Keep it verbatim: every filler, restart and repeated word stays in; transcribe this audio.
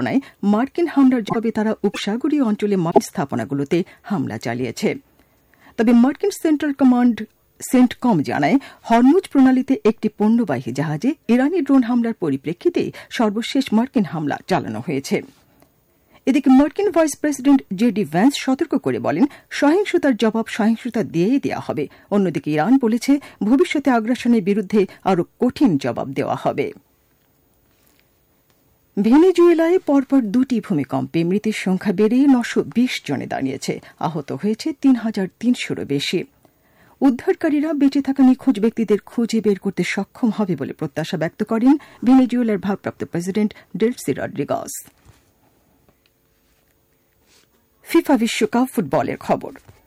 পরিকল্পনায় মার্কিন হামলার জবাবে তারা উপসাগরীয় অঞ্চলে মার্কিন স্থাপনাগুলোতে হামলা চালিয়েছে। তবে মার্কিন সেন্ট্রাল কমান্ড সেন্টকম জানায় হরমুজ প্রণালীতে একটি পণ্যবাহী জাহাজে ইরানি ড্রোন হামলার পরিপ্রেক্ষিতে সর্বশেষ মার্কিন হামলা চালানো হয়েছে। এদিকে মার্কিন vice president J D Vance সতর্ক করে বলেন, সহিংসতার জবাব সহিংসতা দিয়েই দেওয়া হবে। অন্যদিকে ইরান বলেছে, ভবিষ্যতে আগ্রাসনের বিরুদ্ধে আরও কঠিন জবাব দেওয়া হবে। ভেনেজুয়েলায় পরপর দুটি ভূমিকম্পে মৃতের সংখ্যা বেড়ে নশো বিশ জনে দাঁড়িয়েছে। আহত হয়েছে তিন হাজার তিনশোরও বেশি। উদ্ধারকারীরা বেঁচে থাকা নিখোঁজ ব্যক্তিদের খুঁজে বের করতে সক্ষম হবে বলে প্রত্যাশা ব্যক্ত করেন ভেনেজুয়েলার ভারপ্রাপ্ত প্রেসিডেন্ট ডেলসি রড্রিগেজ। ফিফা বিশ্বকাপ ফুটবলের খবর।